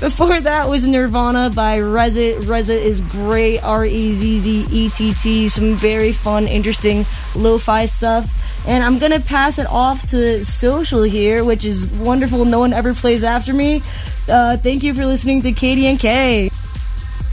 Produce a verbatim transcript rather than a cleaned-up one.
Before that was Nirvana by Rezzet. Rezzet is great, R E Z Z E T T. Some very fun, interesting lo-fi stuff. And I'm going to pass it off to Social here, which is wonderful. No one ever plays after me. Uh, thank you for listening to K D N K.